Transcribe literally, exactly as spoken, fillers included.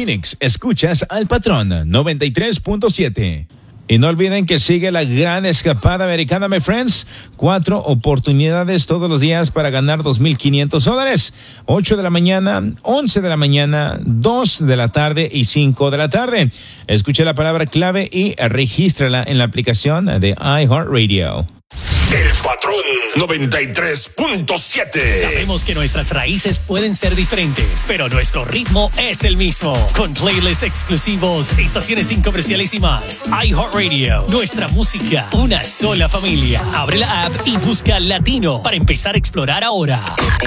Phoenix, escuchas al Patrón noventa y tres punto siete. Y no olviden que sigue la gran escapada americana, my friends. Cuatro oportunidades todos los días para ganar dos mil quinientos dólares. Ocho de la mañana, once de la mañana, dos de la tarde y cinco de la tarde. Escuche la palabra clave y regístrala en la aplicación de iHeartRadio. El Patrón noventa y tres punto siete. Sabemos que nuestras raíces pueden ser diferentes, pero nuestro ritmo es el mismo. Con playlists exclusivos, estaciones sin comerciales y más. iHeartRadio, nuestra música, una sola familia. Abre la app y busca Latino para empezar a explorar ahora.